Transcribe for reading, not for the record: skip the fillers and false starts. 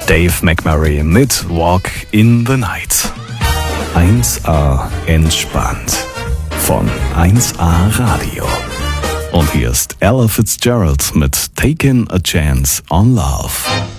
Dave McMurray mit Walk in the Night. 1A entspannt von 1A Radio. Und hier ist Ella Fitzgerald mit Taking a Chance on Love.